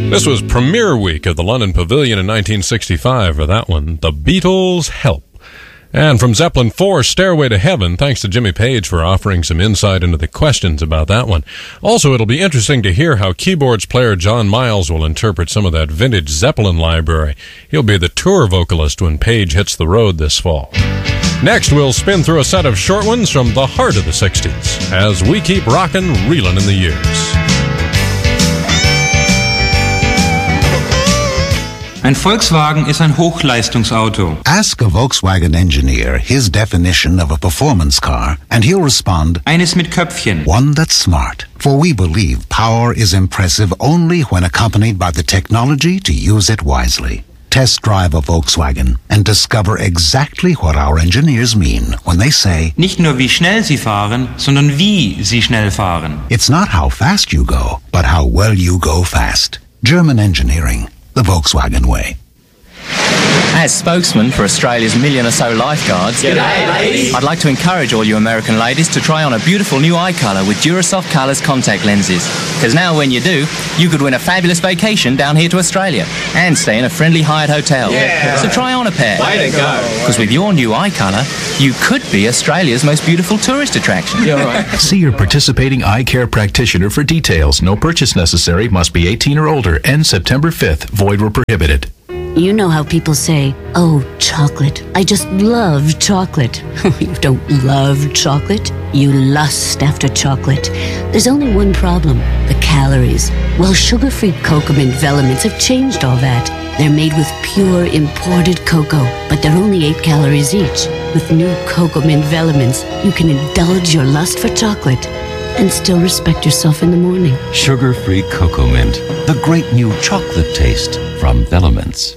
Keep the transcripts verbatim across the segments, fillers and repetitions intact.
This was premiere week at the London Pavilion in nineteen sixty-five for that one, The Beatles' Help. And from Zeppelin four, Stairway to Heaven, thanks to Jimmy Page for offering some insight into the questions about that one. Also, it'll be interesting to hear how keyboards player John Miles will interpret some of that vintage Zeppelin library. He'll be the tour vocalist when Page hits the road this fall. Next, we'll spin through a set of short ones from the heart of the sixties as we keep rockin', reelin' in the years. Ein Volkswagen ist ein Hochleistungsauto. Ask a Volkswagen engineer his definition of a performance car, and he'll respond, Eines mit Köpfchen. One that's smart. For we believe power is impressive only when accompanied by the technology to use it wisely. Test drive a Volkswagen and discover exactly what our engineers mean when they say, Nicht nur wie schnell Sie fahren, sondern wie Sie schnell fahren. It's not how fast you go, but how well you go fast. German engineering. The Volkswagen way. As spokesman for Australia's million or so lifeguards, G'day, ladies. I'd like to encourage all you American ladies to try on a beautiful new eye colour with Durasoft Colours contact lenses. Because now when you do, you could win a fabulous vacation down here to Australia and stay in a friendly hired hotel. Yeah. So try on a pair. Way to go. Because with your new eye colour, you could be Australia's most beautiful tourist attraction. You're right. See your participating eye care practitioner for details. No purchase necessary. Must be eighteen or older. End September fifth. Void where prohibited. You know how people say, oh, chocolate. I just love chocolate. You don't love chocolate. You lust after chocolate. There's only one problem, the calories. Well, sugar-free cocoa mint Velements have changed all that. They're made with pure imported cocoa, but they're only eight calories each. With new cocoa mint Velements, you can indulge your lust for chocolate and still respect yourself in the morning. Sugar-free Cocoa Mint, the great new chocolate taste from Velements.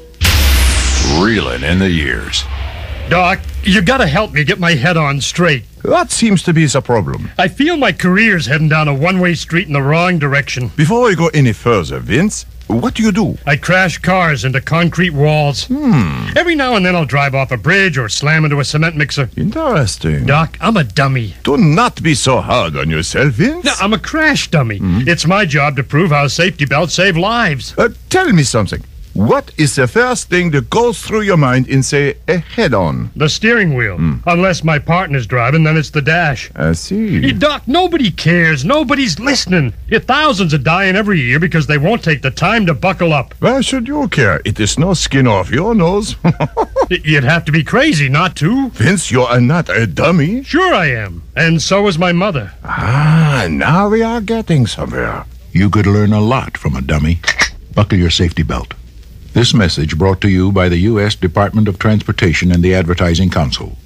Reeling in the years. Doc, you gotta help me get my head on straight. What seems to be the problem? I feel my career's heading down a one-way street in the wrong direction. Before we go any further, Vince, what do you do? I crash cars into concrete walls. Hmm. Every now and then I'll drive off a bridge or slam into a cement mixer. Interesting. Doc, I'm a dummy. Do not be so hard on yourself, Vince. No, I'm a crash dummy. Mm. It's my job to prove how safety belts save lives. Uh, tell me something. What is the first thing that goes through your mind in, say, a head-on? The steering wheel. Mm. Unless my partner's driving, then it's the dash. I see. Hey, Doc, nobody cares. Nobody's listening. Yeah, thousands are dying every year because they won't take the time to buckle up. Why should you care? It is no skin off your nose. You'd have to be crazy not to. Vince, you are not a dummy. Sure I am. And so is my mother. Ah, now we are getting somewhere. You could learn a lot from a dummy. Buckle your safety belt. This message brought to you by the U S Department of Transportation and the Advertising Council.